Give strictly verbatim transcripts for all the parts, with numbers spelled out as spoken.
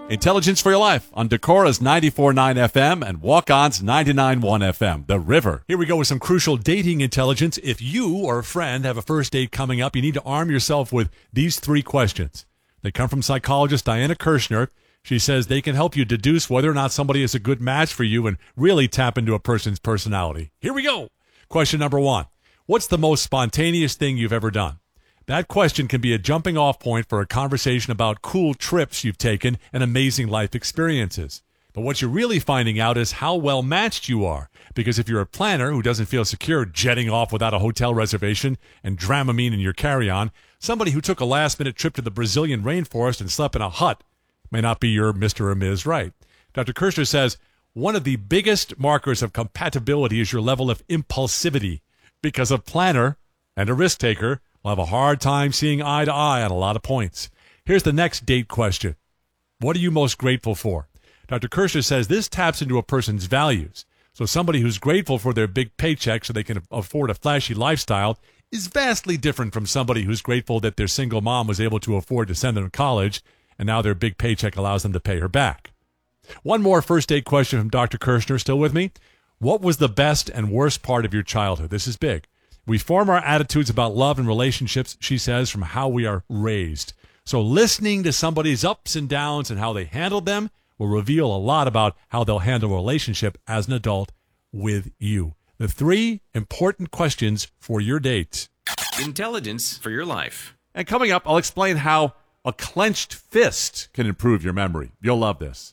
Intelligence for Your Life on Decora's ninety-four point nine F M and Walk-On's ninety-nine point one F M, The River. Here we go with some crucial dating intelligence. If you or a friend have a first date coming up, you need to arm yourself with these three questions. They come from psychologist Diana Kirshner. She says they can help you deduce whether or not somebody is a good match for you and really tap into a person's personality. Here we go. Question number one. What's the most spontaneous thing you've ever done? That question can be a jumping off point for a conversation about cool trips you've taken and amazing life experiences. But what you're really finding out is how well matched you are. Because if you're a planner who doesn't feel secure jetting off without a hotel reservation and Dramamine in your carry-on, somebody who took a last-minute trip to the Brazilian rainforest and slept in a hut may not be your Mister or Miz Right. Doctor Kirshner says one of the biggest markers of compatibility is your level of impulsivity. Because a planner and a risk-taker will have a hard time seeing eye to eye on a lot of points. Here's the next date question. What are you most grateful for? Doctor Kirshner says this taps into a person's values. So somebody who's grateful for their big paycheck so they can afford a flashy lifestyle is vastly different from somebody who's grateful that their single mom was able to afford to send them to college and now their big paycheck allows them to pay her back. One more first date question from Doctor Kirshner. Still with me? What was the best and worst part of your childhood? This is big. We form our attitudes about love and relationships, she says, from how we are raised. So listening to somebody's ups and downs and how they handled them will reveal a lot about how they'll handle a relationship as an adult with you. The three important questions for your dates. Intelligence for Your Life. And coming up, I'll explain how a clenched fist can improve your memory. You'll love this.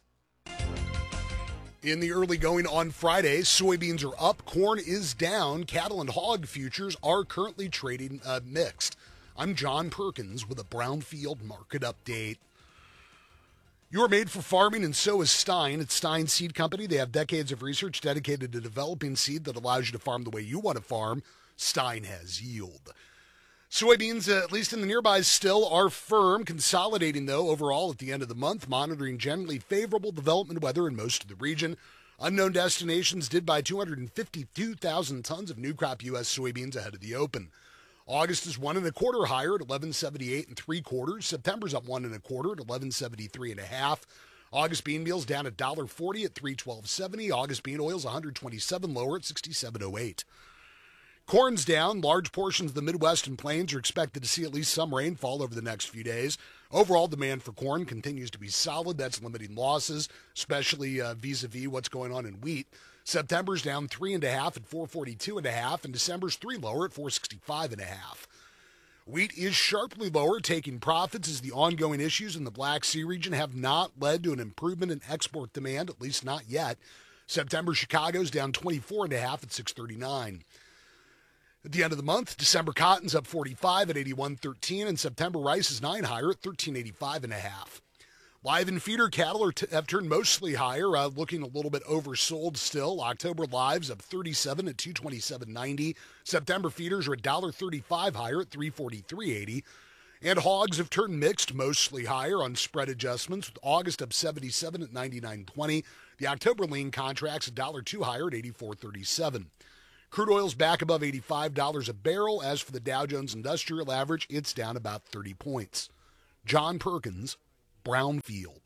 In the early going on Friday, soybeans are up, corn is down. Cattle and hog futures are currently trading uh, mixed. I'm John Perkins with a Brownfield Market Update. You're made for farming, and so is Stein. It's Stein Seed Company. They have decades of research dedicated to developing seed that allows you to farm the way you want to farm. Stein has yield. Soybeans, uh, at least in the nearby, still are firm, consolidating, though, overall at the end of the month, monitoring generally favorable development weather in most of the region. Unknown Destinations did buy two hundred fifty-two thousand tons of new crop U S soybeans ahead of the open. August is one and a quarter higher at eleven seventy-eight and three quarters. September's up one and a quarter at eleven seventy-three and a half. August bean meal's down a dollar forty at three twelve seventy. August bean oil's one hundred twenty-seven lower at sixty-seven oh eight. Corn's down. Large portions of the Midwest and Plains are expected to see at least some rainfall over the next few days. Overall demand for corn continues to be solid. That's limiting losses, especially uh, vis-a-vis what's going on in wheat. September's down three and a half at four forty-two and a half, and December's three lower at four sixty-five and a half. Wheat is sharply lower, taking profits as the ongoing issues in the Black Sea region have not led to an improvement in export demand, at least not yet. September Chicago's down twenty-four and a half at six thirty-nine. At the end of the month, December cotton's up forty-five at eighty-one thirteen, and September rice is nine higher at thirteen eighty-five and a half. Live and feeder cattle are t- have turned mostly higher, uh, looking a little bit oversold still. October lives up thirty-seven at two twenty-seven ninety. September feeders are one dollar thirty-five higher at three forty-three eighty. And hogs have turned mixed, mostly higher on spread adjustments, with August up seventy-seven at ninety-nine twenty. The October lean contract's one dollar two higher at eighty-four thirty-seven. Crude oil's back above eighty-five dollars a barrel. As for the Dow Jones Industrial Average, it's down about thirty points. John Perkins, Brownfield.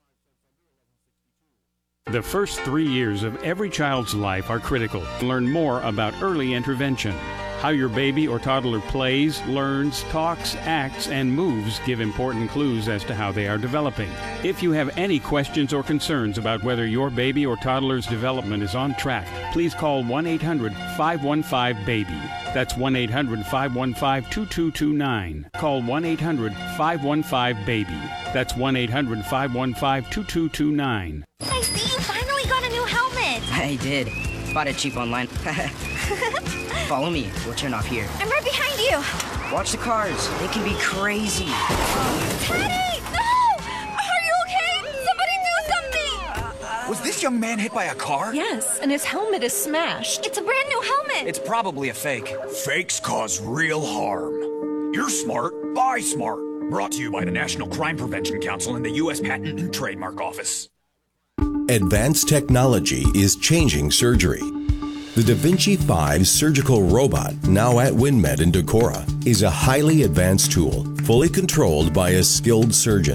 The first three years of every child's life are critical. Learn more about early intervention. How your baby or toddler plays, learns, talks, acts, and moves give important clues as to how they are developing. If you have any questions or concerns about whether your baby or toddler's development is on track, please call one eight hundred five one five baby. That's one eight hundred five one five two two two nine. Call one eight hundred five one five baby. That's one eight hundred five one five two two two nine. I see you finally got a new helmet. I did. Bought it cheap online. Follow me. We'll turn off here. I'm right behind you. Watch the cars. They can be crazy. Teddy! No! Are you okay? Somebody do something! Was this young man hit by a car? Yes, and his helmet is smashed. It's a brand new helmet. It's probably a fake. Fakes cause real harm. You're smart. Buy smart. Brought to you by the National Crime Prevention Council and the U S Patent and Trademark Office. Advanced technology is changing surgery. The Da Vinci five surgical robot, now at WinMed in Decorah, is a highly advanced tool, fully controlled by a skilled surgeon,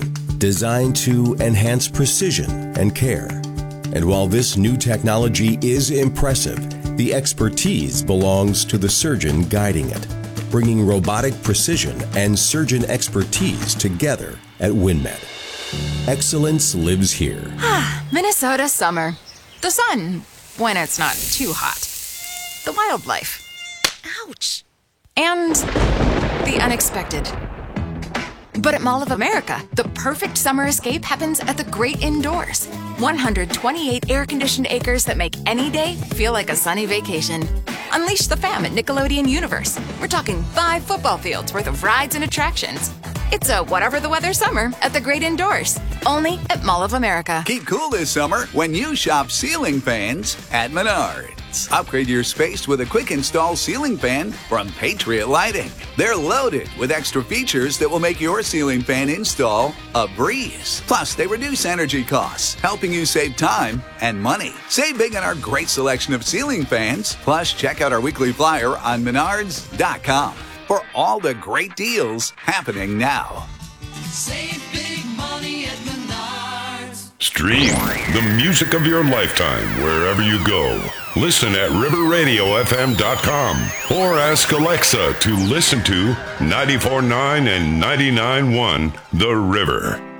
designed to enhance precision and care. And while this new technology is impressive, the expertise belongs to the surgeon guiding it, bringing robotic precision and surgeon expertise together at WinMed. Excellence lives here. Minnesota summer. The sun, when it's not too hot. The wildlife. Ouch. And the unexpected. But at Mall of America, the perfect summer escape happens at the great indoors. one hundred twenty-eight air-conditioned acres that make any day feel like a sunny vacation. Unleash the fam at Nickelodeon Universe. We're talking five football fields worth of rides and attractions. It's a whatever the weather summer at the great indoors. Only at Mall of America. Keep cool this summer when you shop ceiling fans at Menards. Upgrade your space with a quick install ceiling fan from Patriot Lighting. They're loaded with extra features that will make your ceiling fan install a breeze. Plus, they reduce energy costs, helping you save time and money. Save big on our great selection of ceiling fans. Plus, check out our weekly flyer on menards dot com for all the great deals happening now. Save big money at Menards. Stream the music of your lifetime wherever you go. Listen at river radio f m dot com or ask Alexa to listen to ninety-four point nine and ninety-nine point one The River.